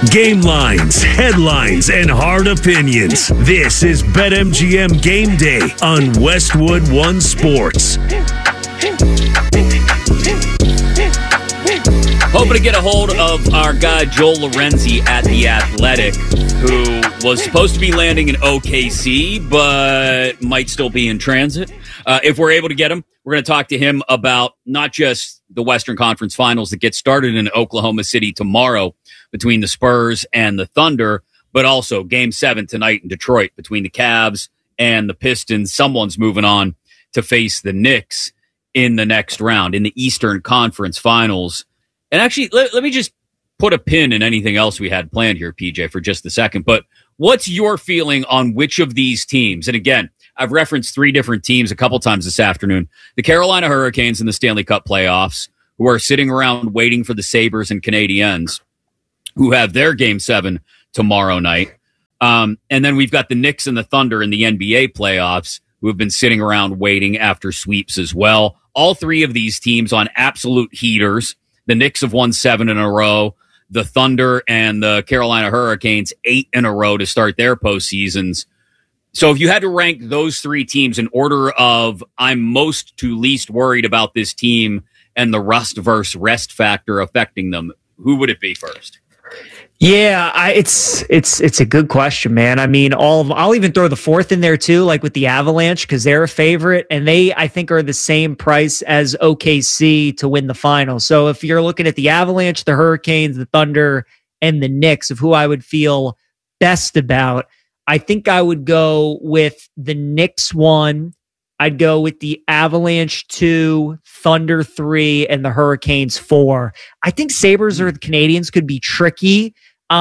Game lines, headlines, and hard opinions. This is BetMGM Game Day on Westwood One Sports. Hoping to get a hold of our guy Joel Lorenzi at The Athletic, who was supposed to be landing in OKC, but might still be in transit. If we're able to get him, we're going to talk to him about not just the Western Conference Finals that get started in Oklahoma City tomorrow between the Spurs and the Thunder, but also Game 7 tonight in Detroit between the Cavs and the Pistons. Someone's moving on to face the Knicks in the next round in the Eastern Conference Finals. And actually, let me just put a pin in anything else we had planned here, PJ, for just a second. But what's your feeling on which of these teams? And again, I've referenced three different teams a couple times this afternoon. The Carolina Hurricanes in the Stanley Cup playoffs, who are sitting around waiting for the Sabres and Canadiens, who have their Game 7 tomorrow night. And then we've got the Knicks and the Thunder in the NBA playoffs, who have been sitting around waiting after sweeps as well. All three of these teams on absolute heaters. The Knicks have won 7 in a row. The Thunder and the Carolina Hurricanes 8 in a row to start their postseasons. So if you had to rank those three teams in order of I'm most to least worried about this team and the rust versus rest factor affecting them, who would it be first? Yeah, it's a good question, man. I mean, all of them. I'll even throw the fourth in there too, like with the Avalanche, because they're a favorite, and they, I think, are the same price as OKC to win the final. So if you're looking at the Avalanche, the Hurricanes, the Thunder, and the Knicks, of who I would feel best about, I think I would go with the Knicks 1. I'd go with the Avalanche 2, Thunder 3, and the Hurricanes 4. I think Sabres or the Canadiens could be tricky.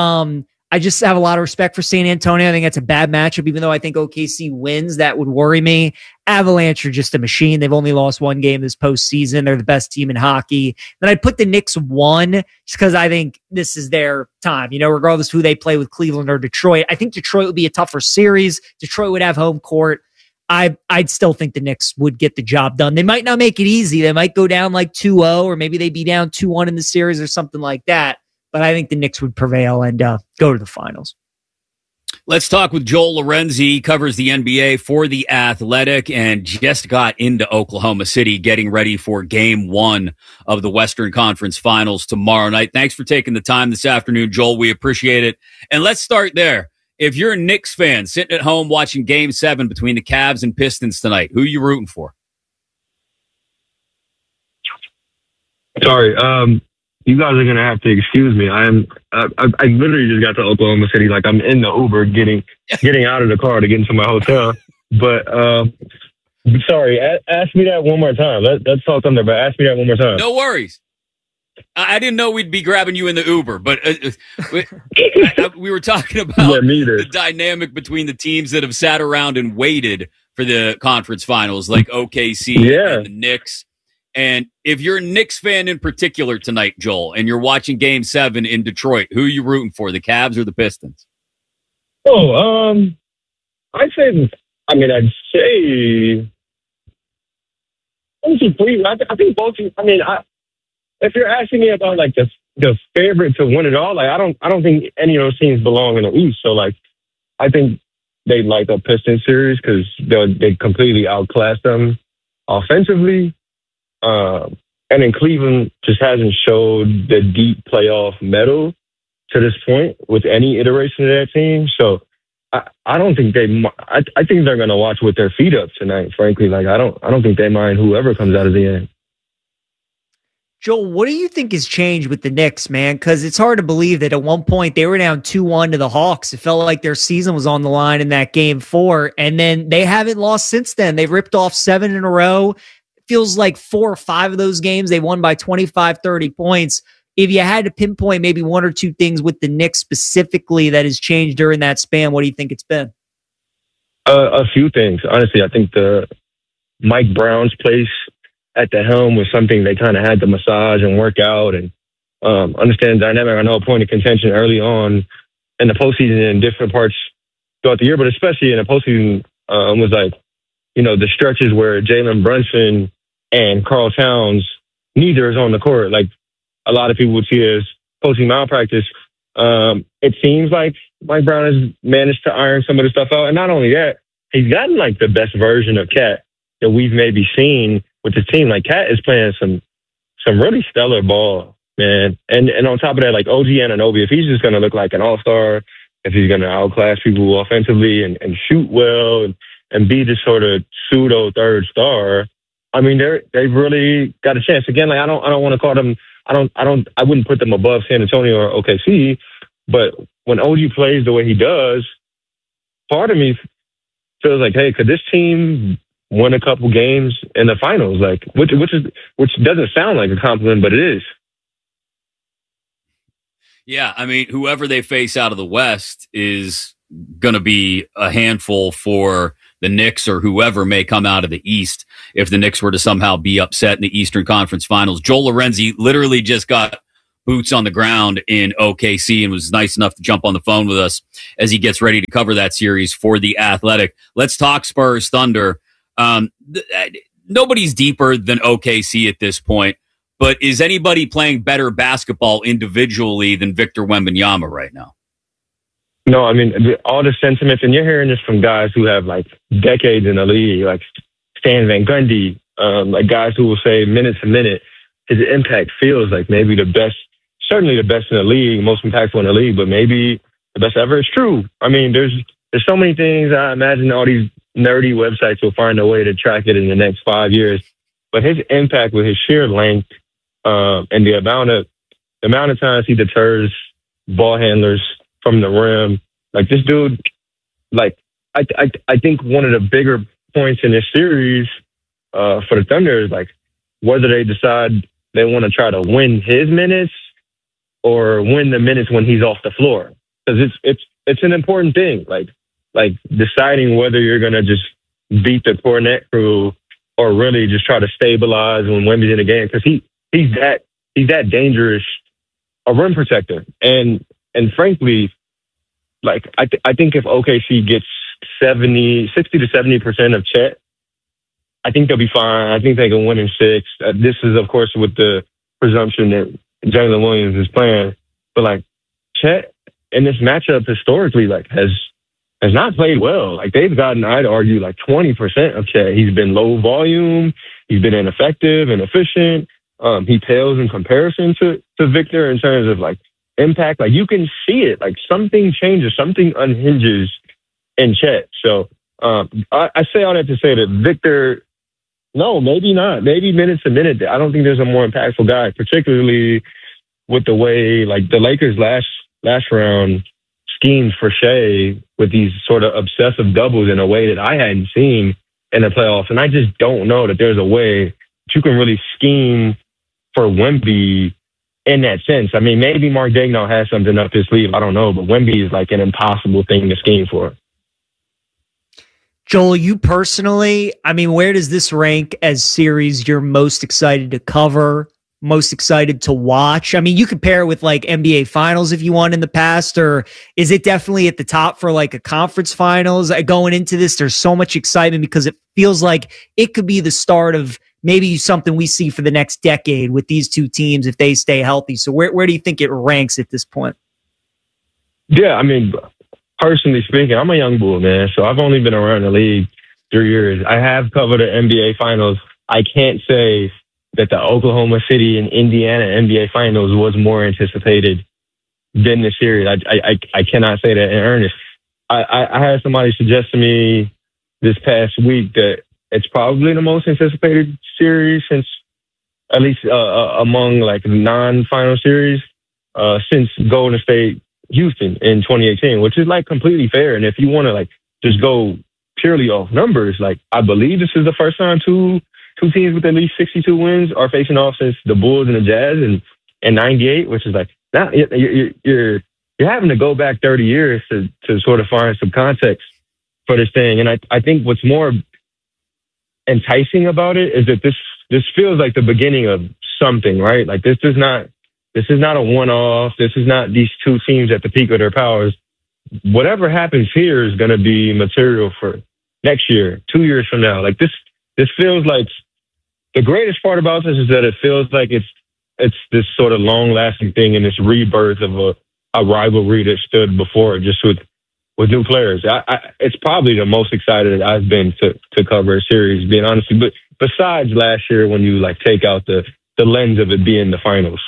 I just have a lot of respect for San Antonio. I think that's a bad matchup, even though I think OKC wins. That would worry me. Avalanche are just a machine. They've only lost one game this postseason. They're the best team in hockey. Then I'd put the Knicks 1 just because I think this is their time, regardless of who they play with, Cleveland or Detroit. I think Detroit would be a tougher series. Detroit would have home court. I'd still think the Knicks would get the job done. They might not make it easy. They might go down like 2-0, or maybe they'd be down 2-1 in the series or something like that. But I think the Knicks would prevail and go to the finals. Let's talk with Joel Lorenzi. He covers the NBA for The Athletic and just got into Oklahoma City getting ready for Game 1 of the Western Conference Finals tomorrow night. Thanks for taking the time this afternoon, Joel. We appreciate it. And let's start there. If you're a Knicks fan sitting at home watching Game 7 between the Cavs and Pistons tonight, who are you rooting for? Sorry, you guys are gonna have to excuse me. I literally just got to Oklahoma City. Like, I'm in the Uber getting out of the car to get into my hotel. But sorry, ask me that one more time. Let's talk Thunder, but ask me that one more time. No worries. I didn't know we'd be grabbing you in the Uber, but we were talking about the dynamic between the teams that have sat around and waited for the conference finals, like OKC and the Knicks. And if you're a Knicks fan in particular tonight, Joel, and you're watching Game 7 in Detroit, who are you rooting for, the Cavs or the Pistons? I'd say I think both. If you're asking me about like the favorite to win it all, like I don't think any of those teams belong in the East. So like, I think they like the Pistons series because they completely outclassed them offensively. And then Cleveland just hasn't showed the deep playoff mettle to this point with any iteration of that team. So I don't think I think they're going to watch with their feet up tonight, frankly. Like, I don't think they mind whoever comes out of the end. Joel, what do you think has changed with the Knicks, man? Because it's hard to believe that at one point they were down 2-1 to the Hawks. It felt like their season was on the line in that Game 4, and then they haven't lost since then. They've ripped off 7 in a row. It feels like 4 or 5 of those games they won by 25, 30 points. If you had to pinpoint maybe 1 or 2 things with the Knicks specifically that has changed during that span, what do you think it's been? A few things. Honestly, I think the Mike Brown's place at the helm was something they kind of had to massage and work out and understand the dynamic. I know a point of contention early on in the postseason in different parts throughout the year, but especially in the postseason was like, the stretches where Jalen Brunson and Karl Towns, neither is on the court. Like, a lot of people would see it as postseason malpractice. It seems like Mike Brown has managed to iron some of the stuff out. And not only that, he's gotten like the best version of Cat that we've maybe seen with the team. Like Cat is playing some really stellar ball, man. And on top of that, like OG Anunoby, if he's just going to look like an all-star, if he's going to outclass people offensively and shoot well and be this sort of pseudo third star, I mean, they've really got a chance. Again, like I don't want to call them. I wouldn't put them above San Antonio or OKC, but when OG plays the way he does, part of me feels like, hey, could this team win a couple games in the finals? Like, which doesn't sound like a compliment, but it is. Yeah, I mean, whoever they face out of the West is going to be a handful for the Knicks or whoever may come out of the East if the Knicks were to somehow be upset in the Eastern Conference Finals. Joel Lorenzi literally just got boots on the ground in OKC and was nice enough to jump on the phone with us as he gets ready to cover that series for The Athletic. Let's talk Spurs Thunder. Nobody's deeper than OKC at this point, but is anybody playing better basketball individually than Victor Wembanyama right now? No, I mean, all the sentiments, and you're hearing this from guys who have like decades in the league, like Stan Van Gundy, like guys who will say minute to minute, his impact feels like maybe the best, certainly the best in the league, most impactful in the league, but maybe the best ever. It's true. I mean, there's so many things. I imagine all these nerdy websites will find a way to track it in the next 5 years, but his impact with his sheer length and the amount of times he deters ball handlers from the rim. Like this dude, like I think one of the bigger points in this series for the Thunder is like whether they decide they want to try to win his minutes or win the minutes when he's off the floor. Because it's an important thing. Like deciding whether you're gonna just beat the Cornet crew or really just try to stabilize when Wemby's in the game, because he's that dangerous a rim protector. And frankly, like I think if OKC gets 60 to 70% of Chet, I think they'll be fine. I think they can win in 6. This is, of course, with the presumption that Jalen Williams is playing. But like Chet in this matchup historically, like has not played well. Like they've gotten, I'd argue, like 20% of Chet. He's been low volume. He's been ineffective and inefficient. He pales in comparison to Victor in terms of like impact. Like you can see it. Like something changes, something unhinges in Chet. So I say all that to say that Victor, no, maybe not. Maybe minute to minute. I don't think there's a more impactful guy, particularly with the way like the Lakers last round schemed for Shea with these sort of obsessive doubles in a way that I hadn't seen in the playoffs. And I just don't know that there's a way that you can really scheme for Wemby in that sense. I mean, maybe Mark Daigneault has something up his sleeve. I don't know, but Wemby is like an impossible thing to scheme for. Joel, you personally, I mean, where does this rank as series you're most excited to cover, most excited to watch? I mean, you could pair it with like NBA Finals if you want in the past, or is it definitely at the top for like a conference finals? Going into this, there's so much excitement because it feels like it could be the start of maybe something we see for the next decade with these two teams if they stay healthy. So where do you think it ranks at this point? Yeah, I mean, personally speaking, I'm a young bull, man. So I've only been around the league 3 years. I have covered the NBA Finals. I can't say that the Oklahoma City and Indiana NBA Finals was more anticipated than the series. I cannot say that in earnest. I had somebody suggest to me this past week that it's probably the most anticipated series since, at least among like non-final series, since Golden State Houston in 2018, which is like completely fair. And if you want to like just go purely off numbers, like I believe this is the first time two teams with at least 62 wins are facing off since the Bulls and the Jazz in 98, which is like now you're having to go back 30 years to sort of find some context for this thing. And I think what's more enticing about it is that this feels like the beginning of something, right? Like this is not a one-off. This is not these two teams at the peak of their powers. Whatever happens here is going to be material for next year, 2 years from now. Like this feels like the greatest part about this is that it feels like it's this sort of long-lasting thing and this rebirth of a rivalry that stood before, just with new players. It's probably the most excited I've been to cover a series, being honest. But besides last year, when you like take out the lens of it being the finals.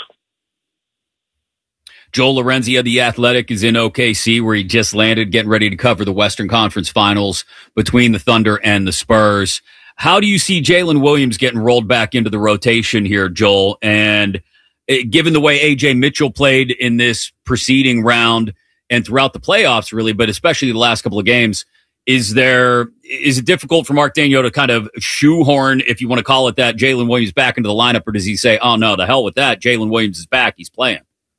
Joel Lorenzi of The Athletic is in OKC, where he just landed, getting ready to cover the Western Conference Finals between the Thunder and the Spurs. How do you see Jalen Williams getting rolled back into the rotation here, Joel? And given the way A.J. Mitchell played in this preceding round and throughout the playoffs, really, but especially the last couple of games, is it difficult for Mark Daigneault to kind of shoehorn, if you want to call it that, Jalen Williams back into the lineup, or does he say, oh, no, the hell with that, Jalen Williams is back, he's playing?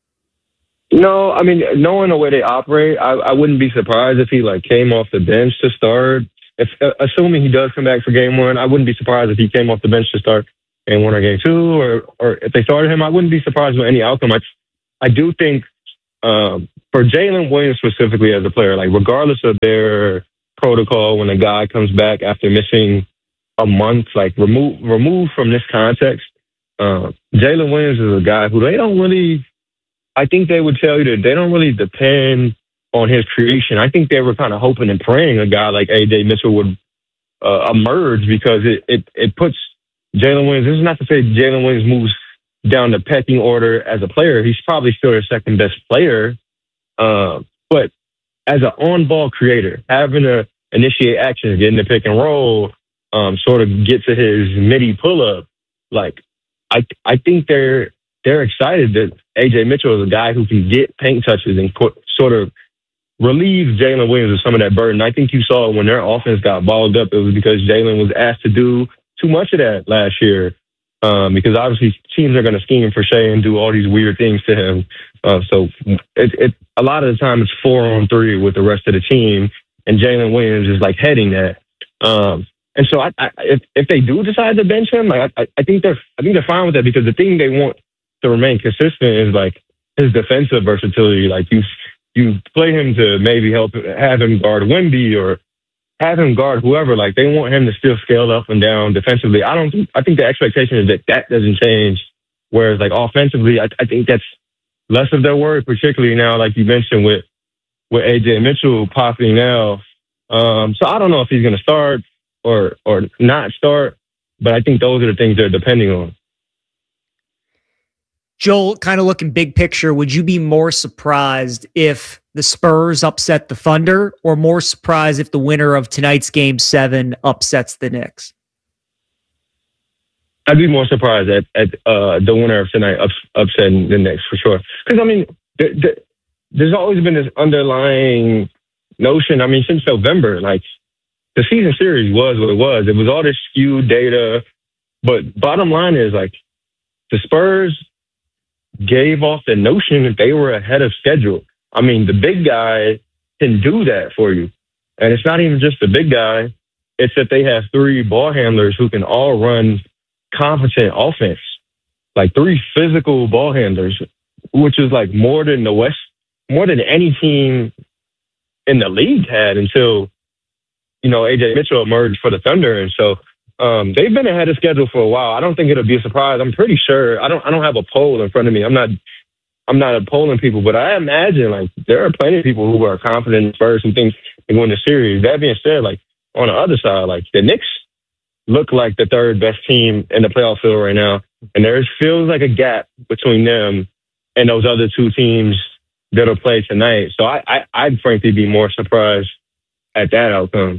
No, I mean, knowing the way they operate, I wouldn't be surprised if he like came off the bench to start. Assuming he does come back for game one, I wouldn't be surprised if he came off the bench to start game one or game two, or if they started him, I wouldn't be surprised with any outcome. I do think for Jalen Williams specifically as a player, like regardless of their protocol, when a guy comes back after missing a month, like removed from this context, Jalen Williams is a guy who they don't really. I think they would tell you that they don't really depend on his creation. I think they were kind of hoping and praying a guy like A.J. Mitchell would emerge, because it puts Jalen Williams. This is not to say Jalen Williams moves down the pecking order as a player. He's probably still their second best player. But as an on-ball creator, having to initiate actions, getting the pick and roll, sort of get to his midi pull-up, like I think they're excited that A.J. Mitchell is a guy who can get paint touches and sort of relieve Jalen Williams of some of that burden. I think you saw when their offense got balled up, it was because Jalen was asked to do too much of that last year. Because obviously teams are going to scheme for Shea and do all these weird things to him. So a lot of the time it's 4-on-3 with the rest of the team, and Jalen Williams is like heading that. And so if they do decide to bench him, like I think they're fine with that, because the thing they want to remain consistent is like his defensive versatility. Like you play him to maybe have him guard Wemby or have him guard whoever. Like they want him to still scale up and down defensively. I think the expectation is that doesn't change. Whereas like offensively, I think that's less of their worry, particularly now, like you mentioned with A.J. Mitchell popping now. So I don't know if he's going to start or not start, but I think those are the things they're depending on. Joel, kind of looking big picture, would you be more surprised if the Spurs upset the Thunder, or more surprised if the winner of tonight's Game 7 upsets the Knicks? I'd be more surprised at the winner of tonight upsetting the Knicks, for sure. Because, I mean, there's always been this underlying notion, I mean, since November, like, the season series was what it was. It was all this skewed data. But bottom line is, like, the Spurs gave off the notion that they were ahead of schedule. I mean, the big guy can do that for you. And it's not even just the big guy. It's that they have three ball handlers who can all run competent offense. Like 3 physical ball handlers, which is like more than any team in the league had until, A.J. Mitchell emerged for the Thunder. And so they've been ahead of schedule for a while. I don't think it'll be a surprise. I'm pretty sure. I don't have a poll in front of me. I'm not polling people, but I imagine like there are plenty of people who are confident in Spurs and think they win the series. That being said, like on the other side, like the Knicks look like the third best team in the playoff field right now, and there feels like a gap between them and those other 2 teams that'll play tonight. So I'd frankly be more surprised at that outcome.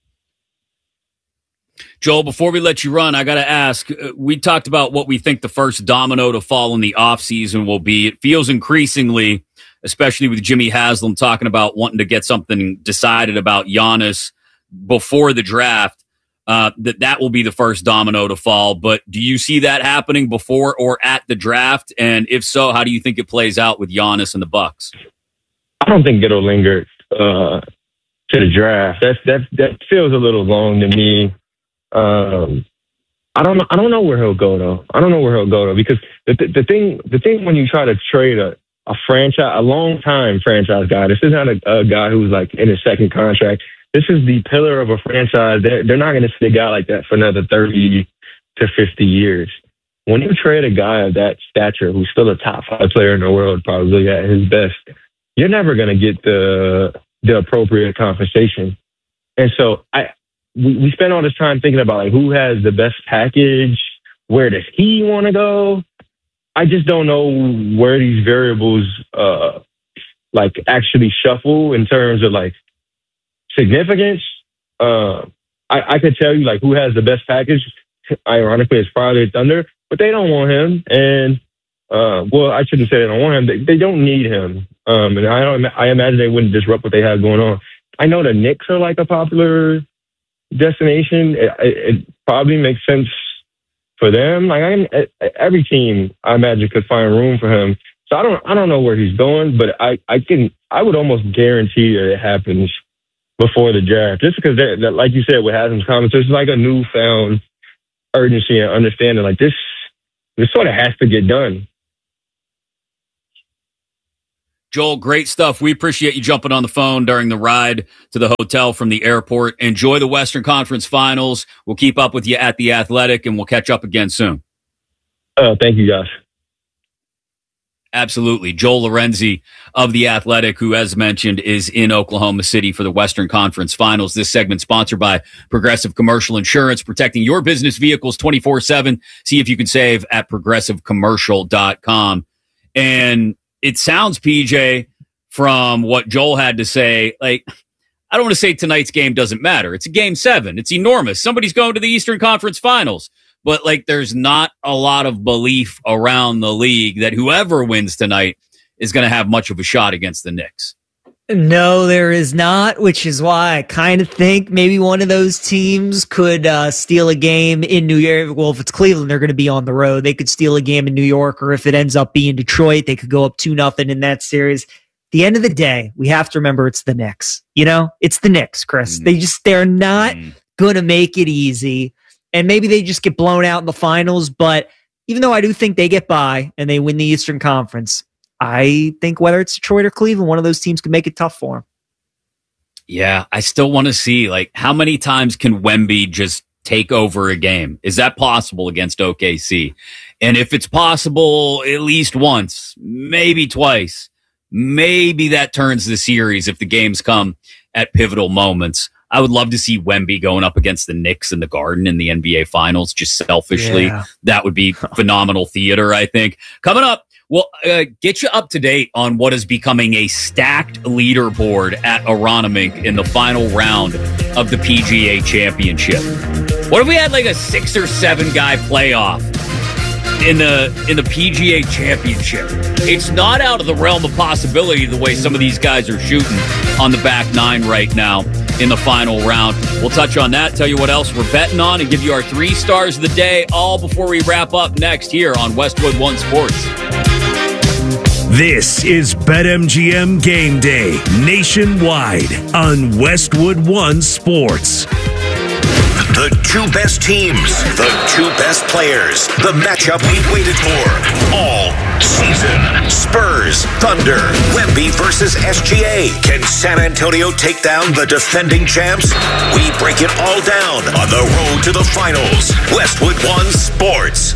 Joel, before we let you run, I got to ask, we talked about what we think the first domino to fall in the offseason will be. It feels increasingly, especially with Jimmy Haslam talking about wanting to get something decided about Giannis before the draft, that will be the first domino to fall. But do you see that happening before or at the draft? And if so, how do you think it plays out with Giannis and the Bucks? I don't think it'll linger to the draft. That feels a little long to me. I don't know where he'll go though. Because the thing when you try to trade a franchise, a long time franchise guy, this is not a guy who's like in his second contract. This is the pillar of a franchise. They're not going to see a guy like that for another 30 to 50 years. When you trade a guy of that stature, who's still a top 5 player in the world, probably at his best, you're never going to get the appropriate compensation. And so we spend all this time thinking about like who has the best package, where does he want to go? I just don't know where these variables like actually shuffle in terms of like significance. I could tell you like who has the best package. Ironically, it's probably Thunder, but they don't want him. And well, I shouldn't say they don't want him. They don't need him. And I imagine they wouldn't disrupt what they have going on. I know the Knicks are like a popular destination. It probably makes sense for them. Like every team, I imagine, could find room for him. So I don't know where he's going, but I would almost guarantee that it happens before the draft, just because like you said, with Hasen's comments, there's like a newfound urgency and understanding. Like this sort of has to get done. Joel, great stuff. We appreciate you jumping on the phone during the ride to the hotel from the airport. Enjoy the Western Conference Finals. We'll keep up with you at the Athletic, and we'll catch up again soon. Thank you, Josh. Absolutely. Joel Lorenzi of The Athletic, who, as mentioned, is in Oklahoma City for the Western Conference Finals. This segment sponsored by Progressive Commercial Insurance, protecting your business vehicles 24/7. See if you can save at progressivecommercial.com. And it sounds, PJ, from what Joel had to say, like, I don't want to say tonight's game doesn't matter. It's a game 7. It's enormous. Somebody's going to the Eastern Conference Finals. But, like, there's not a lot of belief around the league that whoever wins tonight is going to have much of a shot against the Knicks. No, there is not, which is why I kind of think maybe one of those teams could steal a game in New York. Well, if it's Cleveland, they're going to be on the road. They could steal a game in New York, or if it ends up being Detroit, they could go up 2-0 in that series. At the end of the day, we have to remember it's the Knicks. You know, it's the Knicks, Chris. They're not going to make it easy. And maybe they just get blown out in the finals. But even though I do think they get by and they win the Eastern Conference, I think whether it's Detroit or Cleveland, one of those teams could make it tough for them. Yeah, I still want to see, like, how many times can Wemby just take over a game? Is that possible against OKC? And if it's possible at least once, maybe twice, maybe that turns the series if the games come at pivotal moments. I would love to see Wemby going up against the Knicks in the Garden in the NBA Finals, just selfishly. Yeah. That would be phenomenal theater, I think. Coming up, we'll get you up to date on what is becoming a stacked leaderboard at Aronimink in the final round of the PGA Championship. What if we had like a 6 or 7 guy playoff in the PGA Championship? It's not out of the realm of possibility the way some of these guys are shooting on the back 9 right now in the final round. We'll touch on that, tell you what else we're betting on, and give you our 3 stars of the day, all before we wrap up next here on Westwood One Sports. This is BetMGM Game Day nationwide on Westwood One Sports. The 2 best teams, the 2 best players, the matchup we've waited for all season. Spurs, Thunder, Wemby versus SGA. Can San Antonio take down the defending champs? We break it all down on the road to the finals. Westwood One Sports.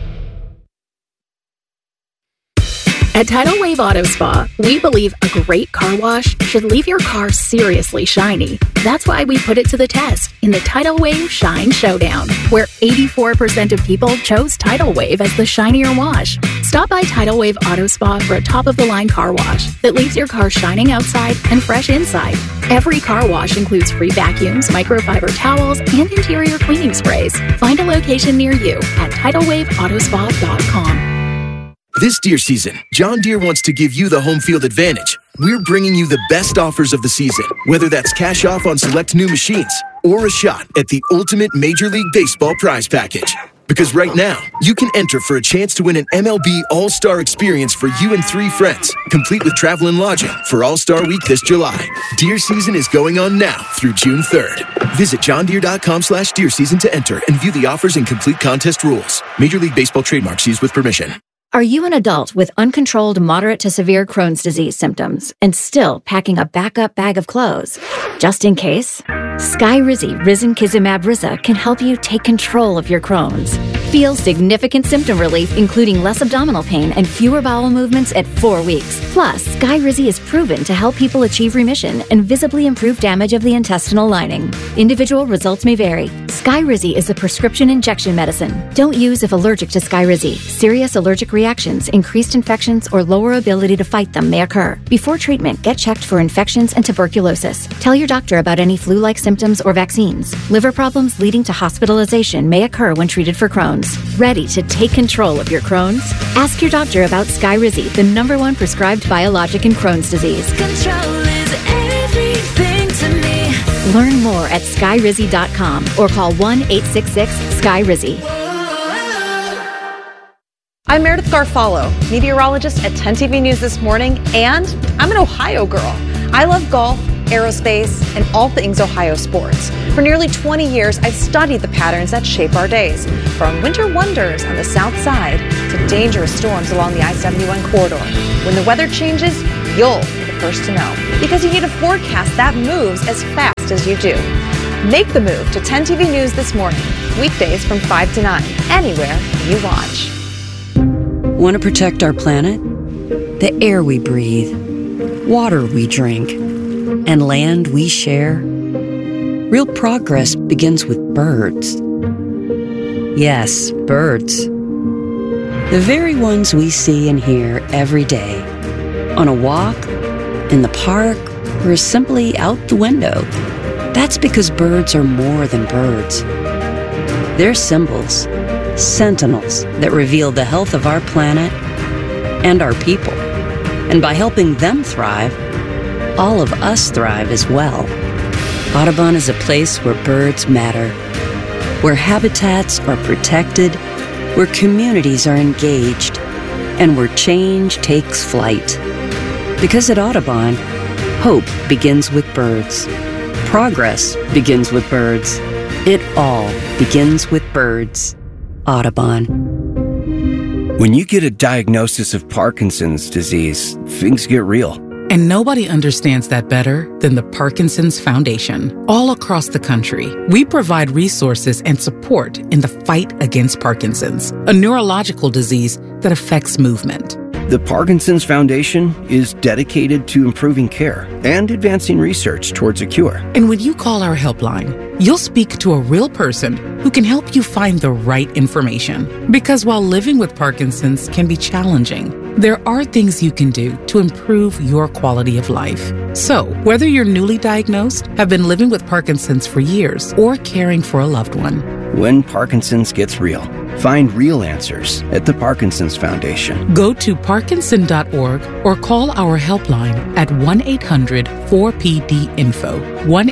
At Tidal Wave Auto Spa, we believe a great car wash should leave your car seriously shiny. That's why we put it to the test in the Tidal Wave Shine Showdown, where 84% of people chose Tidal Wave as the shinier wash. Stop by Tidal Wave Auto Spa for a top-of-the-line car wash that leaves your car shining outside and fresh inside. Every car wash includes free vacuums, microfiber towels, and interior cleaning sprays. Find a location near you at TidalWaveAutoSpa.com. This deer season, John Deere wants to give you the home field advantage. We're bringing you the best offers of the season, whether that's cash off on select new machines or a shot at the ultimate Major League Baseball prize package. Because right now, you can enter for a chance to win an MLB All-Star experience for you and 3 friends, complete with travel and lodging for All-Star Week this July. Deer season is going on now through June 3rd. Visit johndeere.com/deer season to enter and view the offers and complete contest rules. Major League Baseball trademarks used with permission. Are you an adult with uncontrolled moderate to severe Crohn's disease symptoms and still packing a backup bag of clothes? Just in case, Skyrizi Risankizumab Riza can help you take control of your Crohn's. Feel significant symptom relief, including less abdominal pain and fewer bowel movements at 4 weeks. Plus, Skyrizi is proven to help people achieve remission and visibly improve damage of the intestinal lining. Individual results may vary. Skyrizi is a prescription injection medicine. Don't use if allergic to Skyrizi. Serious allergic reactions, increased infections, or lower ability to fight them may occur. Before treatment, get checked for infections and tuberculosis. Tell your doctor about any flu-like symptoms or vaccines. Liver problems leading to hospitalization may occur when treated for Crohn's. Ready to take control of your Crohn's? Ask your doctor about Skyrizi, the #1 prescribed biologic in Crohn's disease. Control is everything to me. Learn more at skyrizi.com or call 1-866-SKYRIZI. I'm Meredith Garfalo, meteorologist at 10 TV News This Morning, and I'm an Ohio girl. I love golf, aerospace, and all things Ohio sports. For nearly 20 years, I've studied the patterns that shape our days, from winter wonders on the south side to dangerous storms along the I-71 corridor. When the weather changes, you'll be the first to know, because you need a forecast that moves as fast as you do. Make the move to 10 TV News This Morning, weekdays from 5 to 9, anywhere you watch. Want to protect our planet? The air we breathe, water we drink, and land we share? Real progress begins with birds. Yes, birds. The very ones we see and hear every day. On a walk, in the park, or simply out the window. That's because birds are more than birds. They're symbols, sentinels that reveal the health of our planet and our people. And by helping them thrive, all of us thrive as well. Audubon is a place where birds matter, where habitats are protected, where communities are engaged, and where change takes flight. Because at Audubon, hope begins with birds. Progress begins with birds. It all begins with birds. Audubon. When you get a diagnosis of Parkinson's disease, things get real. And nobody understands that better than the Parkinson's Foundation. All across the country, we provide resources and support in the fight against Parkinson's, a neurological disease that affects movement. The Parkinson's Foundation is dedicated to improving care and advancing research towards a cure. And when you call our helpline, you'll speak to a real person who can help you find the right information. Because while living with Parkinson's can be challenging, there are things you can do to improve your quality of life. So, whether you're newly diagnosed, have been living with Parkinson's for years, or caring for a loved one, when Parkinson's gets real, find real answers at the Parkinson's Foundation. Go to parkinson.org or call our helpline at 1-800-4PD-INFO,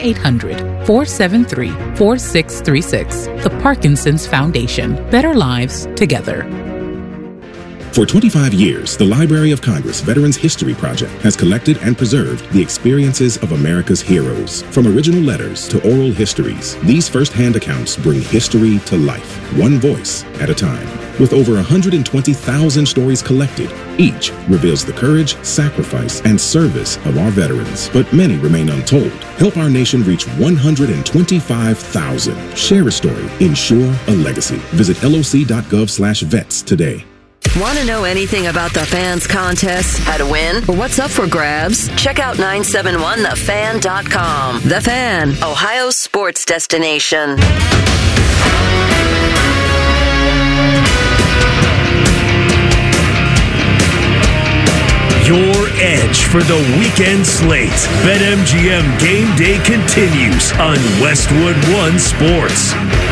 1-800-473-4636. The Parkinson's Foundation. Better lives together. For 25 years, the Library of Congress Veterans History Project has collected and preserved the experiences of America's heroes. From original letters to oral histories, these first-hand accounts bring history to life, one voice at a time. With over 120,000 stories collected, each reveals the courage, sacrifice, and service of our veterans. But many remain untold. Help our nation reach 125,000. Share a story. Ensure a legacy. Visit loc.gov/vets today. Want to know anything about the Fans contest, how to win, or what's up for grabs? Check out 971thefan.com. The Fan, Ohio's sports destination. Your edge for the weekend slate. BetMGM Game Day continues on Westwood One Sports.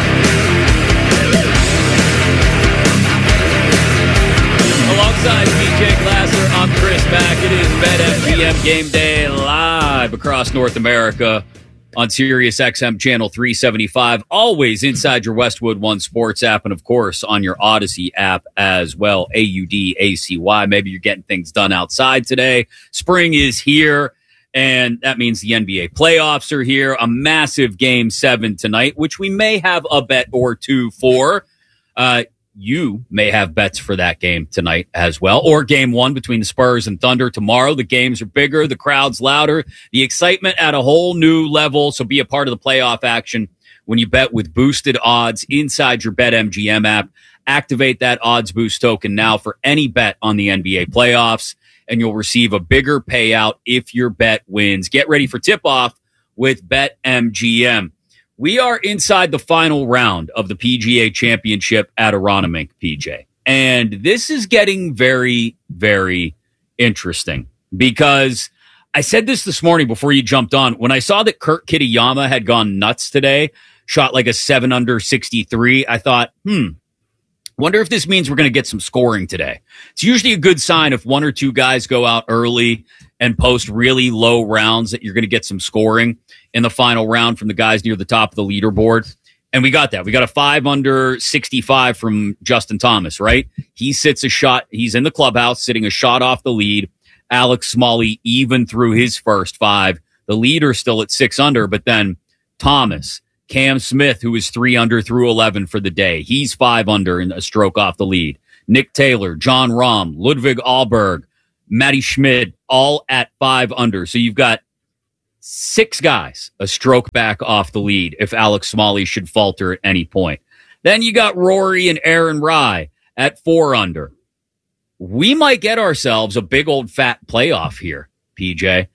Alongside PJ Glasser, I'm Chris Mack. It is BetMGM Game Day live across North America on Sirius XM Channel 375. Always inside your Westwood One Sports app, and of course on your Odyssey app as well. AUDACY. Maybe you're getting things done outside today. Spring is here, and that means the NBA playoffs are here. A massive Game 7 tonight, which we may have a bet or two for. You may have bets for that game tonight as well, or Game 1 between the Spurs and Thunder tomorrow. The games are bigger, the crowd's louder, the excitement at a whole new level. So be a part of the playoff action when you bet with boosted odds inside your BetMGM app Activate that odds boost token now for any bet on the NBA playoffs, and you'll receive a bigger payout if your bet wins. Get ready for tip-off with BetMGM. We are inside the final round of the PGA Championship at Aronimink, PJ. And this is getting very, very interesting because I said this morning before you jumped on. When I saw that Kurt Kitayama had gone nuts today, shot like a 7 under 63, I thought, wonder if this means we're going to get some scoring today. It's usually a good sign if one or two guys go out early and post really low rounds that you're going to get some scoring in the final round from the guys near the top of the leaderboard. And we got that. We got a 5 under 65 from Justin Thomas, right? He sits a shot. He's in the clubhouse sitting a shot off the lead. Alex Smalley even through his first 5. The leader still at 6 under, but then Thomas, Cam Smith, who is 3 under through 11 for the day. He's 5 under and a stroke off the lead. Nick Taylor, John Rahm, Ludwig Ahlberg, Matty Schmid, all at 5 under. So you've got 6 guys a stroke back off the lead if Alex Smalley should falter at any point. Then you got Rory and Aaron Rai at 4 under. We might get ourselves a big old fat playoff here, PJ.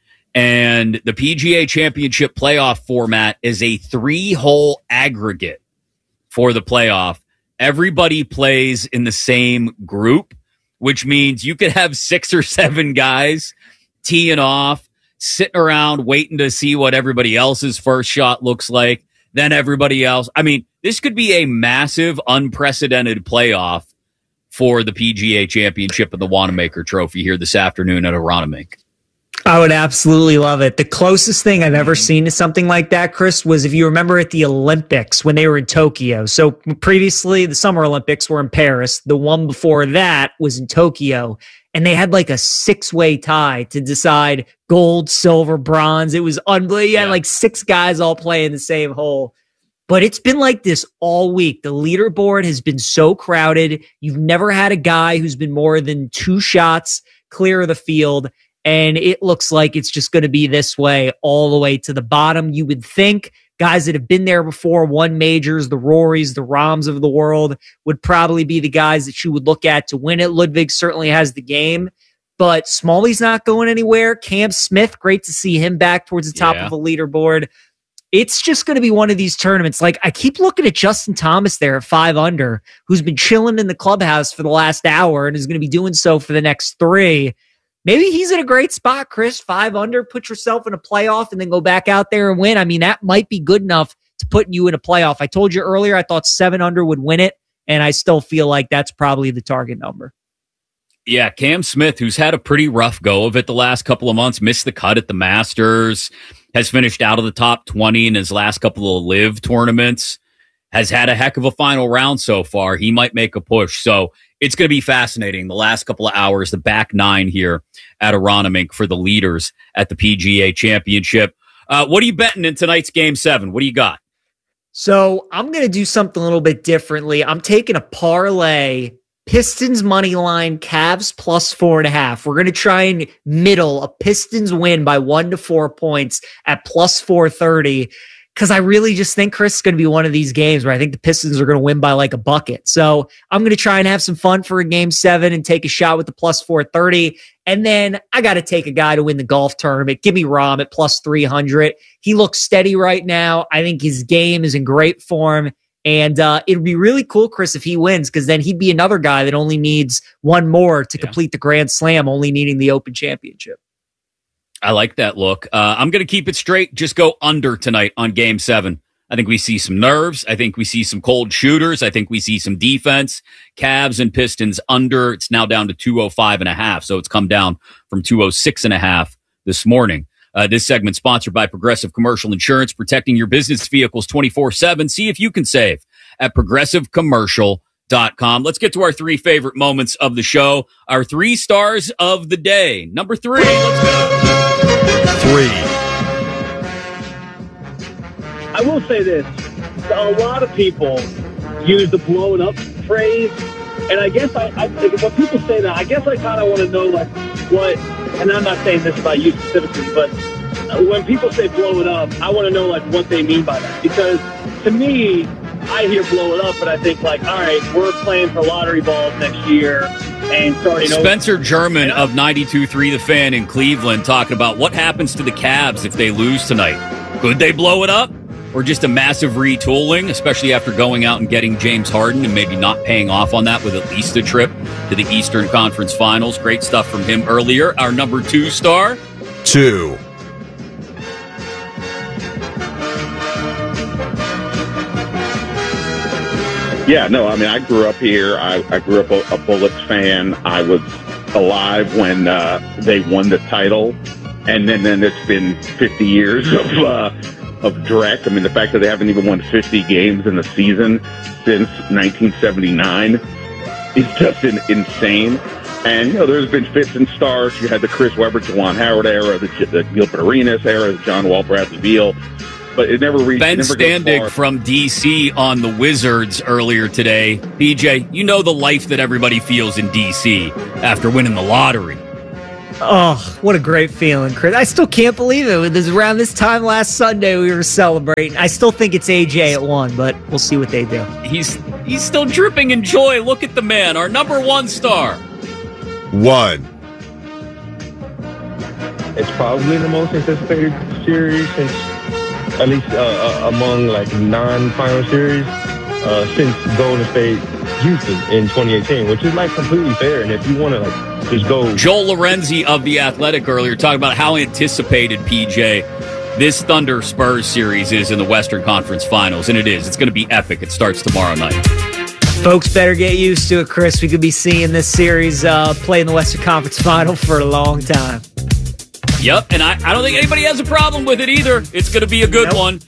And the PGA Championship playoff format is a 3-hole aggregate for the playoff. Everybody plays in the same group, which means you could have 6 or 7 guys teeing off, sitting around waiting to see what everybody else's first shot looks like. Then everybody else. I mean, this could be a massive, unprecedented playoff for the PGA Championship and the Wanamaker Trophy here this afternoon at Aronimink. I would absolutely love it. The closest thing I've ever seen to something like that, Chris, was if you remember at the Olympics when they were in Tokyo. So previously, the Summer Olympics were in Paris. The one before that was in Tokyo. And they had like a 6-way tie to decide gold, silver, bronze. It was unbelievable. You had like 6 guys all playing the same hole. But it's been like this all week. The leaderboard has been so crowded. You've never had a guy who's been more than 2 shots clear of the field. And it looks like it's just going to be this way all the way to the bottom. You would think guys that have been there before, won majors, the Rorys, the Rahms of the world, would probably be the guys that you would look at to win it. Ludwig certainly has the game, but Smalley's not going anywhere. Cam Smith, great to see him back towards the top of the leaderboard. It's just going to be one of these tournaments. Like, I keep looking at Justin Thomas there at 5 under, who's been chilling in the clubhouse for the last hour and is going to be doing so for the next 3. Maybe he's in a great spot, Chris. 5 under, put yourself in a playoff and then go back out there and win. I mean, that might be good enough to put you in a playoff. I told you earlier I thought 7 under would win it, and I still feel like that's probably the target number. Yeah, Cam Smith, who's had a pretty rough go of it the last couple of months, missed the cut at the Masters, has finished out of the top 20 in his last couple of live tournaments, has had a heck of a final round so far. He might make a push. So it's going to be fascinating the last couple of hours, the back 9 here at Aronimink for the leaders at the PGA Championship. What are you betting in tonight's Game 7? What do you got? So I'm going to do something a little bit differently. I'm taking a parlay, Pistons money line, Cavs plus 4.5. We're going to try and middle a Pistons win by 1 to 4 points at plus 430. Because I really just think, Chris, is going to be one of these games where I think the Pistons are going to win by like a bucket. So I'm going to try and have some fun for a Game 7 and take a shot with the plus 430. And then I got to take a guy to win the golf tournament. Give me Rahm at plus 300. He looks steady right now. I think his game is in great form. And it'd be really cool, Chris, if he wins, because then he'd be another guy that only needs one more to complete the Grand Slam, only needing the Open Championship. I like that look. I'm going to keep it straight. Just go under tonight on Game 7. I think we see some nerves. I think we see some cold shooters. I think we see some defense. Cavs and Pistons under. It's now down to 205.5. So it's come down from 206.5 this morning. This segment sponsored by Progressive Commercial Insurance, protecting your business vehicles 24/7. See if you can save at progressivecommercial.com. Let's get to our 3 favorite moments of the show. Our 3 stars of the day. Number 3. Let's go. 3. I will say this. A lot of people use the blown up phrase. And I guess I when people say that, I guess I kind of want to know, like, what, and I'm not saying this about you specifically, but when people say blow it up, I want to know, like, what they mean by that. Because to me, I hear blow it up, but I think like, all right, we're playing for lottery balls next year and starting Spencer German of 92.3 The Fan in Cleveland talking about what happens to the Cavs if they lose tonight. Could they blow it up? Or just a massive retooling, especially after going out and getting James Harden and maybe not paying off on that with at least a trip to the Eastern Conference Finals. Great stuff from him earlier. Our number 2 star. 2. Yeah, no, I mean, I grew up here. I grew up a Bullets fan. I was alive when they won the title. And then it's been 50 years of dreck. I mean, the fact that they haven't even won 50 games in the season since 1979 is just insane. And, you know, there's been fits and starts. You had the Chris Webber, Juwan Howard era, the Gilbert Arenas era, the John Wall, Bradley Beal. But it never reached. Ben Standig from D.C. on the Wizards earlier today. BJ, you know the life that everybody feels in D.C. after winning the lottery. Oh, what a great feeling, Chris. I still can't believe it. It was around this time last Sunday we were celebrating. I still think it's AJ at 1, but we'll see what they do. He's still dripping in joy. Look at the man, our number 1 star. 1. It's probably the most anticipated series since, at least among like non-final series, since Golden State Houston in 2018, which is like completely fair. And if you want to like just go, Joel Lorenzi of The Athletic earlier talking about how anticipated PJ this Thunder Spurs series is in the Western Conference Finals, and it is. It's going to be epic. It starts tomorrow night. Folks better get used to it, Chris. We could be seeing this series play in the Western Conference Final for a long time. Yep, and I don't think anybody has a problem with it either. It's going to be a good one.